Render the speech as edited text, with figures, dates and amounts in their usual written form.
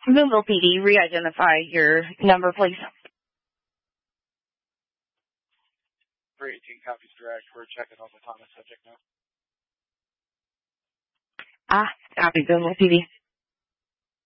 Boonville PD, re-identify your number, please. 318 copies direct. We're checking on the Thomas subject now. Copy, Boonville PD.